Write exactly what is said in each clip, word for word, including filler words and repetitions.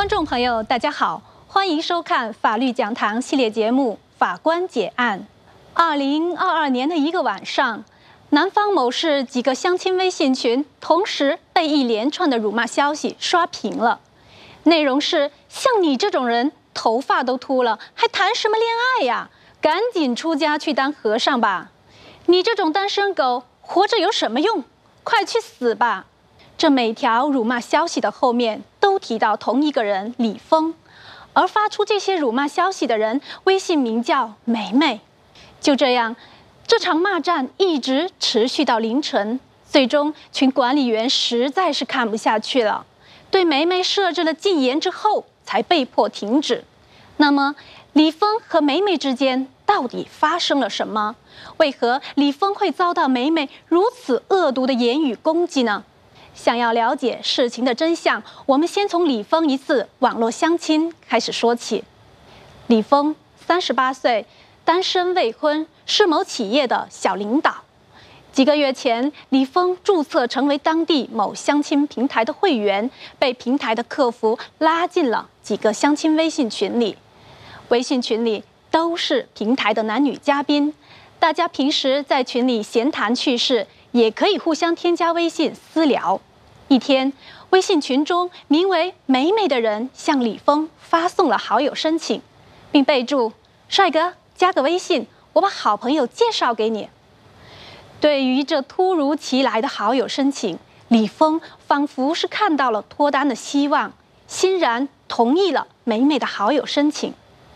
众朋友，大家好，欢迎收看法律讲堂系列节目《法官解案》。二零二二年的一个晚上，南方某市几个相亲微信群同时被一连串的辱骂消息刷屏了，内容是：像你这种人，头发都秃了，还谈什么恋爱呀？赶紧出家去当和尚吧！你这种单身狗，活着有什么用？快去死吧！这每条辱骂消息的后面都提到同一个人李峰，而发出这些辱骂消息的人微信名叫梅梅。就这样，这场骂战一直持续到凌晨，最终群管理员实在是看不下去了，对梅梅设置了禁言之后，才被迫停止。那么，李峰和梅梅之间到底发生了什么？为何李峰会遭到梅梅如此恶毒的言语攻击呢？想要了解事情的真相，我们先从李峰一次网络相亲开始说起。李峰三十八岁，单身未婚，是某企业的小领导。几个月前，李峰注册成为当地某相亲平台的会员，被平台的客服拉进了几个相亲微信群里。微信群里都是平台的男女嘉宾，大家平时在群里闲谈趣事，也可以互相添加微信私聊。一天，微信群中名为梅梅的人向李峰发送了好友申请，并备注：帅哥，加个微信，我把好朋友介绍给你。对于这突如其来的好友申请，李峰仿佛是看到了脱单的希望，欣然同意了梅梅的好友申请。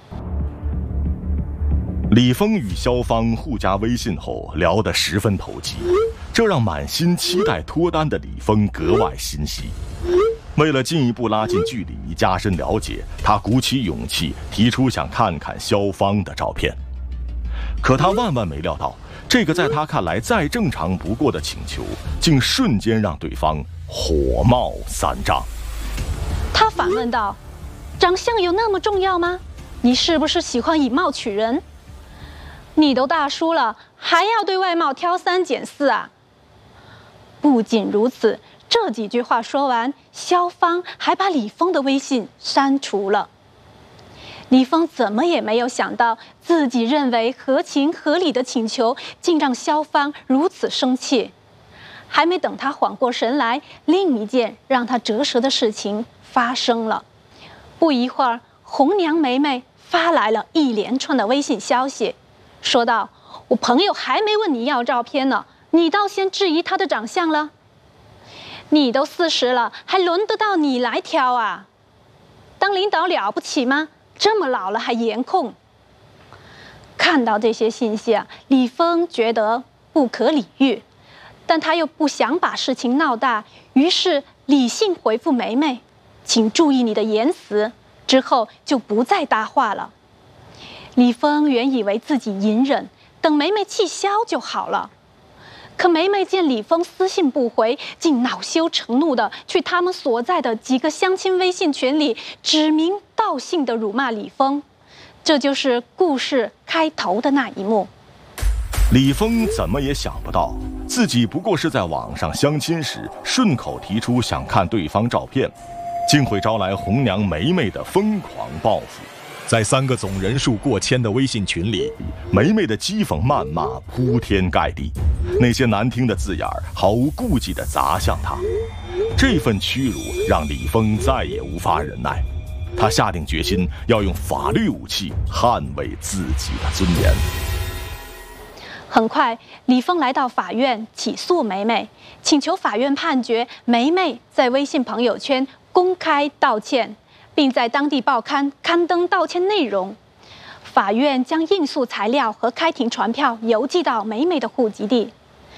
李峰与肖芳互加微信后聊得十分投机，这让满心期待脱单的李峰格外欣喜。为了进一步拉近距离，加深了解，他鼓起勇气提出想看看肖芳的照片。可他万万没料到，这个在他看来再正常不过的请求，竟瞬间让对方火冒三丈。 他反问道：长相有那么重要吗？你是不是喜欢以貌取人？你都大叔了，还要对外貌挑三拣四啊？不仅如此，这几句话说完，肖芳还把李峰的微信删除了。李峰怎么也没有想到，自己认为合情合理的请求，竟让肖芳如此生气。还没等他缓过神来，另一件让他折舌的事情发生了。不一会儿，红娘梅梅发来了一连串的微信消息，说道：我朋友还没问你要照片呢，你倒先质疑他的长相了。你都四十了，还轮得到你来挑啊？当领导了不起吗？这么老了还颜控？看到这些信息啊，李峰觉得不可理喻，但他又不想把事情闹大，于是理性回复梅梅：请注意你的言辞，之后就不再搭话了。李峰原以为自己隐忍，等梅梅气消就好了。可梅梅见李峰私信不回，竟恼羞成怒的去他们所在的几个相亲微信群里指名道姓的辱骂李峰。这就是故事开头的那一幕。 李峰怎么也想不到，自己不过是在网上相亲时顺口提出想看对方照片，竟会招来红娘梅梅的疯狂报复。在三个总人数过千的微信群里，梅梅的讥讽谩骂铺天盖地，那些难听的字眼毫无顾忌地砸向他。这份屈辱让李峰再也无法忍耐，他下定决心要用法律武器捍卫自己的尊严。 很快，李峰来到法院起诉梅梅，请求法院判决梅梅在微信朋友圈公开道歉，并在当地报刊刊登道歉内容。法院将应诉材料和开庭传票邮寄到梅梅的户籍地。